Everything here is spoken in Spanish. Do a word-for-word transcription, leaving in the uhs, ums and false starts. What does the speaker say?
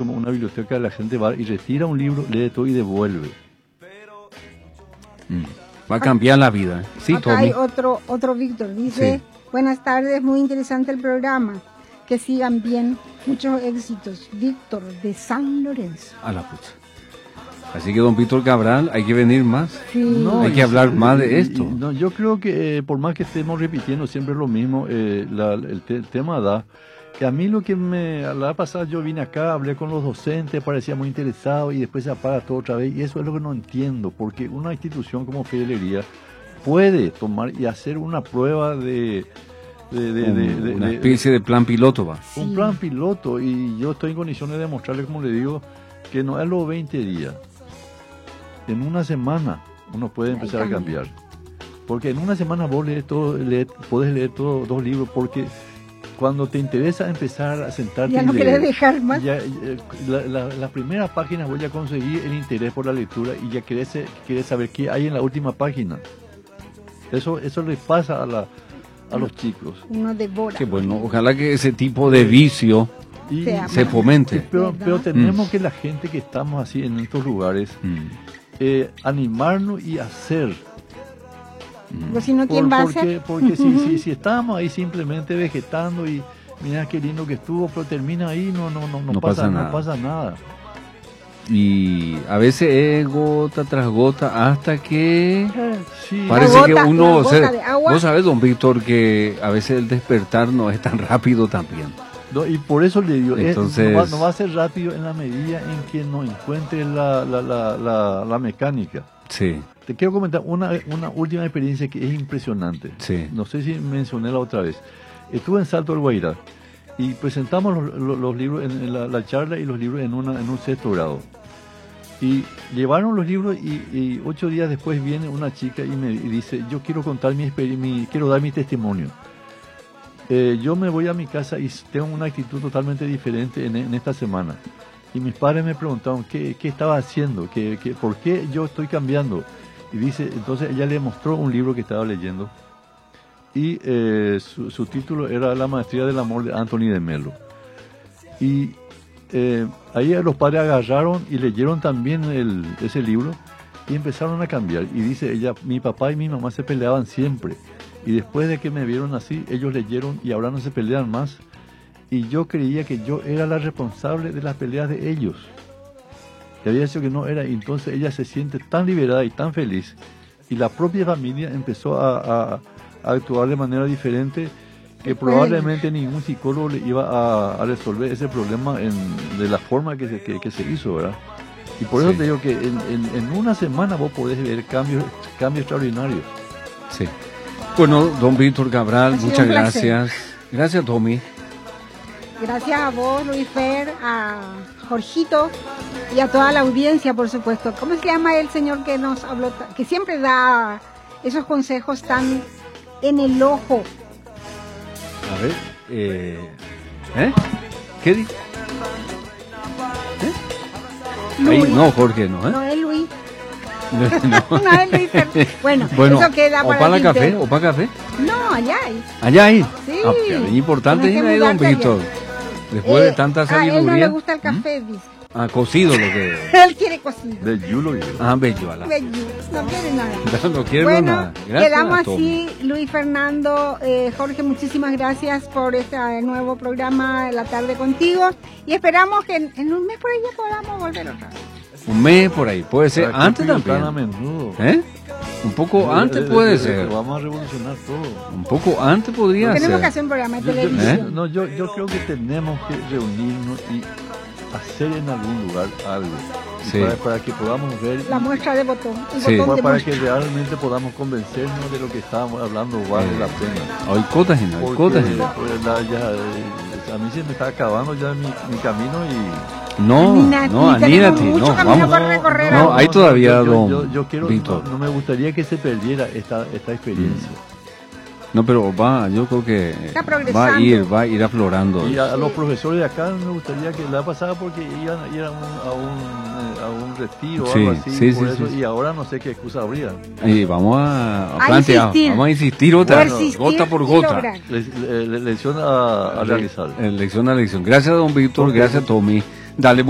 como una biblioteca, la gente va y retira un libro, lee todo y devuelve. Mm. Va a cambiar la vida. Sí, Acá Tommy. hay otro, otro Víctor, dice, Sí. buenas tardes, muy interesante el programa, que sigan bien, muchos éxitos. Víctor, de San Lorenzo. A la puta. Así que don Víctor Cabral, hay que venir más. Sí. No, Hay y- que hablar y- más de y- esto. y- no, yo creo que eh, por más que estemos repitiendo siempre lo mismo, eh, la- el, te- el tema da que a mí lo que me... La vez pasada yo vine acá, hablé con los docentes, parecía muy interesado y después se apaga todo otra vez. Y eso es lo que no entiendo, porque una institución como Fidelería puede tomar y hacer una prueba de... de, de- Un- de- de- una de- especie de plan piloto va. Sí. un plan piloto, y yo estoy en condiciones de demostrarle, como le digo, que no es los veinte días. En una semana uno puede Ahí empezar a cambia. cambiar. Porque en una semana vos lees todo, lees, podés leer todos dos libros, porque cuando te interesa empezar a sentarte Ya y no leer, querés dejar más. ya, eh, la, la, la primera página voy a conseguir el interés por la lectura y ya querés, eh, querés saber qué hay en la última página. Eso, eso le pasa a, la, a los chicos. Uno devora. Qué bueno, ojalá que ese tipo de vicio Y, Sea se más. fomente. pero, ¿Verdad? pero tenemos que la gente que estamos así en estos lugares, Mm. eh, animarnos y hacer. Pues si no, ¿quién Por- va a porque, hacer? Porque si, si, si estamos ahí simplemente vegetando y mira qué lindo que estuvo, pero termina ahí, no, no, no, no, No pasa, pasa no nada. pasa nada. Y a veces es gota tras gota hasta que Sí, parece gota- que la uno... gota se- de agua. vos sabés, don Víctor, que a veces el despertar no es tan rápido también. no, y por eso le digo, es- Entonces- no, va, no va a ser rápido en la medida en que no encuentre la, la, la, la, la mecánica. Sí, Te quiero comentar una, una última experiencia que es impresionante. sí. No sé si mencioné la otra vez. Estuve en Salto del Guairá y presentamos los, los- los libros en, en la, la charla y los libros en, una, en un sexto grado. Y llevaron los libros y, y ocho días después viene una chica y me y dice, yo quiero contar mi, experi- mi quiero dar mi testimonio. Eh, yo me voy a mi casa y tengo una actitud totalmente diferente en, en esta semana. Y mis padres me preguntaron qué, qué estaba haciendo, ¿Qué, qué, por qué yo estoy cambiando. Y dice, entonces ella le mostró un libro que estaba leyendo y eh, su, su título era La maestría del amor de Anthony de Melo. Y eh, ahí los padres agarraron y leyeron también el, ese libro y empezaron a cambiar. Y dice ella, mi papá y mi mamá se peleaban siempre. Y después de que me vieron así, ellos leyeron y ahora no se pelean más. Y yo creía que yo era la responsable de las peleas de ellos. Y había dicho que no era. Y entonces ella se siente tan liberada y tan feliz. Y la propia familia empezó a, a- a actuar de manera diferente, que probablemente ningún psicólogo le iba a, a resolver ese problema en, de la forma que se, que, que se hizo, ¿verdad? Y por eso Sí. te digo que en, en- en una semana vos podés ver cambios, cambios extraordinarios. Sí. Bueno, don Víctor Cabral, Ha sido muchas un placer. gracias. Gracias, Tommy. Gracias a vos, Luis Fer, a Jorgito y a toda la audiencia, por supuesto. ¿Cómo se llama el señor que nos habló, ta- que siempre da esos consejos tan en el ojo? A ver, eh, ¿eh? ¿Qué dijo? Ahí, Luis. no, Jorge, no, ¿eh? No es Luis. No. No es Luis Fer. Bueno, Bueno, eso queda o para para el café, tintero. o para café. No, allá hay. Allá ahí. Sí. Ah, qué importante Tienes que ir ahí, don mudarte allá. Víctor. Después de Eh, tanta a él no le sabiduría. gusta el café, dice. Ah, cocido lo que. Él quiere cocinar. De Yulo y Ah, bello, ala. Bello, no quiere nada. No, no quiero Bueno, nada. Gracias, quedamos Tommy. así, Luis Fernando, eh, Jorge, muchísimas gracias por este nuevo programa La Tarde Contigo y esperamos que en, en un mes por ahí ya podamos volver otra vez. Un mes por ahí, puede ser. ¿Para qué Antes pido tan a también. menudo? ¿Eh? Un poco antes Eh, puede eh, ser. Vamos a revolucionar todo. Un poco antes podría Tenemos que ser. hacer un programa de Yo, yo- televisión. ¿Eh? no, yo, yo creo que tenemos que reunirnos y hacer en algún lugar algo. Y Sí. para, para que podamos ver, La muestra de botón. El Sí. botón para, de para muestra. que realmente podamos convencernos de lo que estábamos hablando vale Eh, la pena. Hay cotas en hay Porque cotas en. pues, la- ya, eh, a mí se me está acabando ya mi, mi camino y... No, Nina, no, ni tenemos anímate, mucho no, camino vamos. por recorrer No, aún. hay todavía, yo, yo, don yo, yo quiero, Víctor. no, no me gustaría que se perdiera esta, esta experiencia. No, pero va, yo creo que Está va a progresando. ir, va a ir aflorando. Y a, a los profesores de acá me gustaría que la pasada porque iban a ir a un, a un, eh, a un retiro o Sí, algo así, sí, por sí, eso, sí. y ahora no sé qué excusa habría. Y vamos a, a A plantear, insistir. vamos a insistir otra, Persistir gota por y gota. lograr. Le, le- le- lección a, a realizar. Eh, Lección a lección. Gracias, don Víctor, Ok. gracias, Tommy. Dale.